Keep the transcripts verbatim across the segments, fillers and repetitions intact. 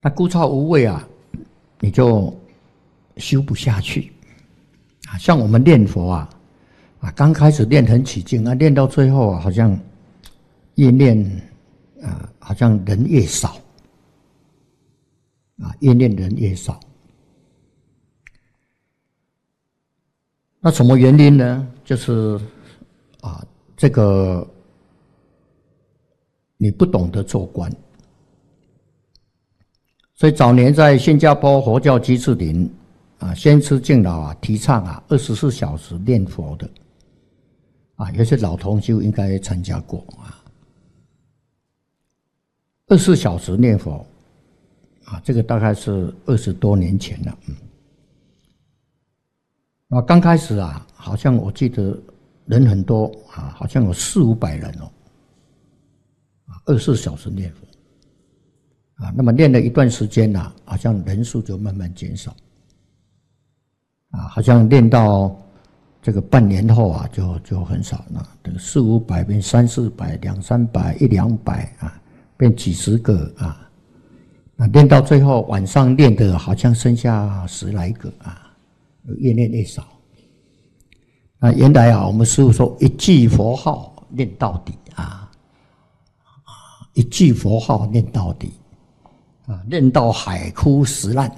那枯燥无味啊，你就修不下去啊。像我们念佛啊，啊，刚开始练很起劲啊，练到最后啊，好像越练啊，好像人越少啊，越练人越少。那什么原因呢？就是啊，这个你不懂得做观。所以早年在新加坡佛教鸡翅林啊，先知敬老啊提倡啊二十四小时念佛的啊，有些老同修应该参加过啊。二十四小时念佛啊，这个大概是二十多年前了。嗯，啊，刚开始啊，好像我记得人很多啊，好像有四五百人哦，啊，二十四小时念佛。啊，那么练了一段时间啊，好像人数就慢慢减少，啊，好像练到这个半年后啊，就就很少了，这个四五百变三四百、两三百、一两百啊，变几十个啊，啊，练到最后晚上练的好像剩下十来个啊，越练越少。那原来啊，我们师父说一句佛号念到底啊，一句佛号念到底。啊，练到海枯石烂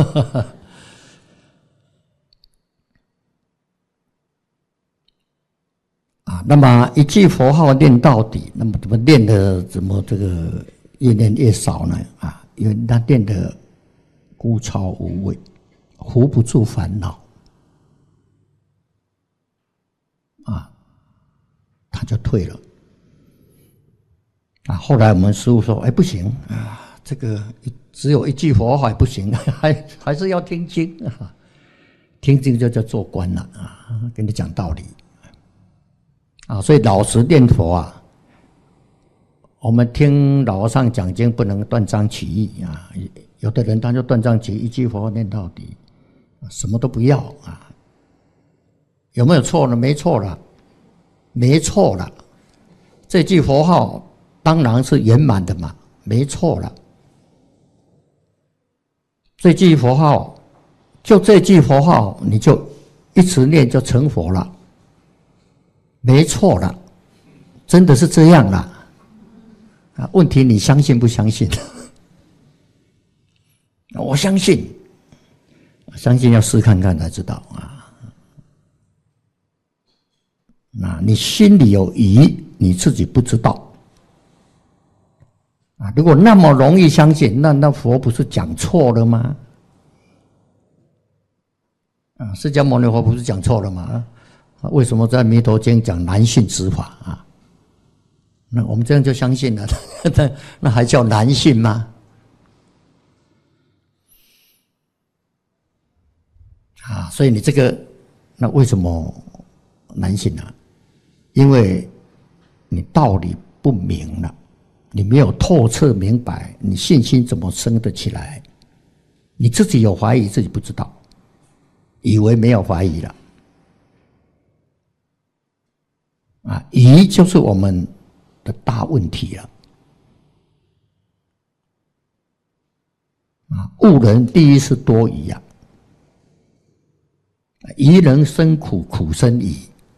啊！那么一句佛号念到底，那么怎么练的？怎么这个越练越少呢？啊，因为他练的枯燥无味，扶不住烦恼啊，他就退了啊。后来我们师父说：“哎，不行啊！”这个只有一句佛号还不行，还还是要听经啊！听经就叫做观了啊，跟你讲道理啊。所以老实念佛啊，我们听老和尚讲经不能断章取义啊。有的人他就断章取义，一句佛号念到底，什么都不要啊。有没有错呢？没错了，没错了。这句佛号当然是圆满的嘛，没错了。这句佛号，就这句佛号，你就一直念就成佛了，没错了，真的是这样啦。啊，问题你相信不相信？我相信，相信要试看看才知道啊。那你心里有疑，你自己不知道啊。如果那么容易相信，那那佛不是讲错了吗？啊，释迦牟尼佛不是讲错了吗？啊，为什么在《弥陀经》讲难信之法啊？那我们这样就相信了，那那还叫难信吗？啊，所以你这个，那为什么难信呢？因为你道理不明了，你没有透彻明白，你信心怎么生得起来？你自己有怀疑，自己不知道，以为没有怀疑了。啊，疑就是我们的大问题了。啊，悟人第一是多疑啊，疑人生苦，苦生疑。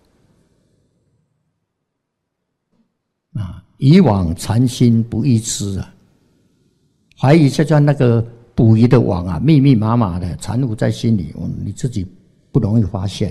啊，以往禅心不易知啊，怀疑就像那个捕鱼的网啊，密密麻麻的缠缚在心里，你自己不容易发现。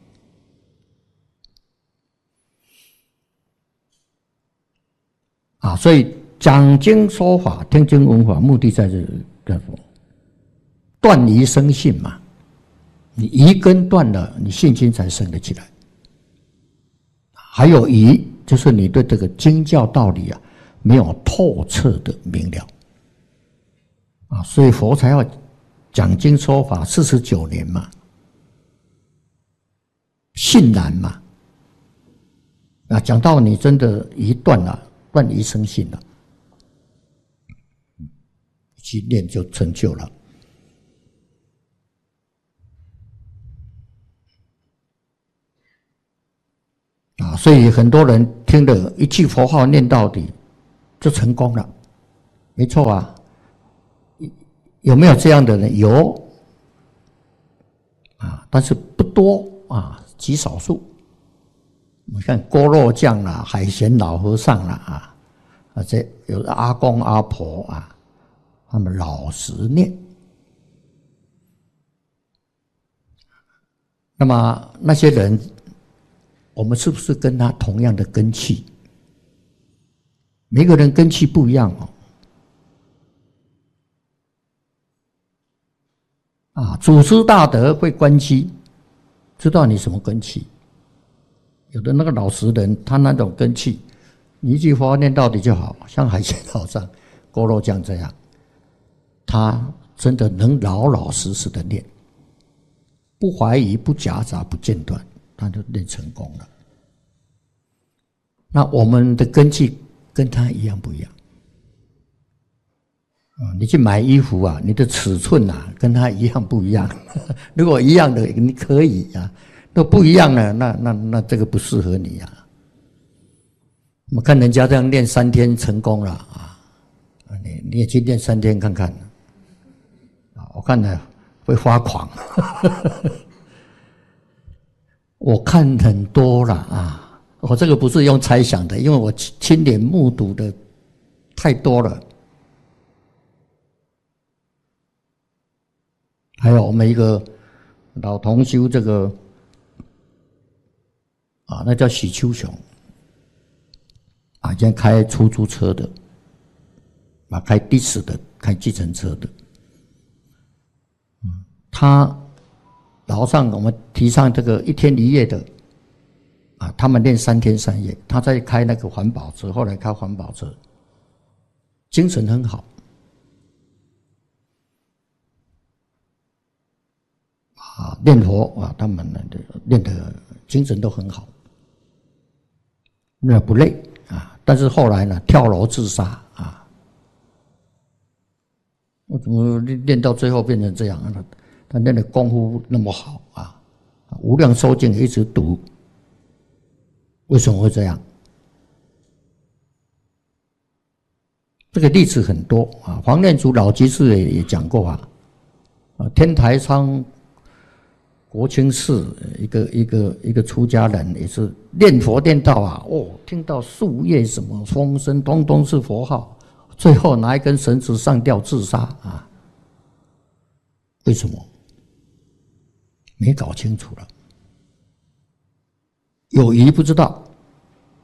啊，所以讲经说法、听经闻法，目的在这叫做断疑生信嘛。你疑根断了，你信心才生得起来。还有疑，就是你对这个经教道理啊没有透彻的明了啊，所以佛才要讲经说法四十九年嘛，信然嘛。啊，讲到你真的疑断了。断疑生信了，去念就成就了。啊，所以很多人听了一句佛号念到底，就成功了，没错啊。 有没有这样的人？有啊，但是不多啊，极少数。你看锅肉酱啦、海鲜老和尚啦啊，啊这有的阿公阿婆啊，他们老实念。那么那些人，我们是不是跟他同样的根器？每个人根器不一样哦。啊，祖师大德会观机，知道你什么根器。有的那个老实人，他那种根器，你一句话念到底就好，像海鲜老上锅肉酱这样，他真的能老老实实的念，不怀疑、不夹杂、不间断，他就练成功了。那我们的根器跟他一样不一样？啊，你去买衣服啊，你的尺寸啊，跟他一样不一样？如果一样的，你可以啊；那不一样的，那那那这个不适合你啊。我们看人家这样练三天成功了啊，你你也去练三天看看啊，我看呢会发狂。我看很多了啊，我这个不是用猜想的，因为我亲眼目睹的太多了。还有我们一个老同修，这个啊，那叫许秋雄啊，以前开出租车的，啊，开的士的，开计程车的，嗯，他早上我们提倡这个一天一夜的，啊，他们练三天三夜，他在开那个环保车，后来开环保车，精神很好。啊，练佛啊，他们练的精神都很好，那不累啊。但是后来呢，跳楼自杀啊，我怎么练到最后变成这样啊？他练的功夫那么好啊，无量寿经一直读，为什么会这样？这个例子很多啊。黄念祖老居士也也讲过啊，啊，天台山国清寺一个一个一个出家人也是念佛念到啊，哦，听到树叶什么风声，通通是佛号，最后拿一根绳子上吊自杀啊？为什么？没搞清楚了，有疑不知道。